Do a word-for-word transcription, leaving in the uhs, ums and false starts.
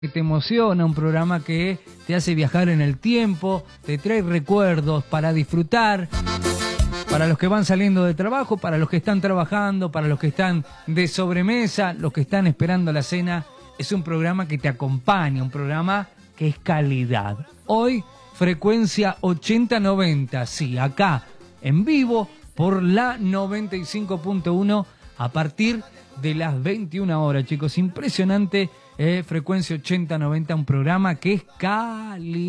que te emociona, un programa que te hace viajar en el tiempo, te trae recuerdos para disfrutar, para los que van saliendo de trabajo, para los que están trabajando, para los que están de sobremesa, los que están esperando la cena. Es un programa que te acompaña, un programa que es calidad. Hoy, frecuencia ochenta noventa, sí, acá, en vivo, por la noventa y cinco punto uno, a partir de las veintiuna horas, chicos. Impresionante, eh, frecuencia ochenta noventa, un programa que es calidad.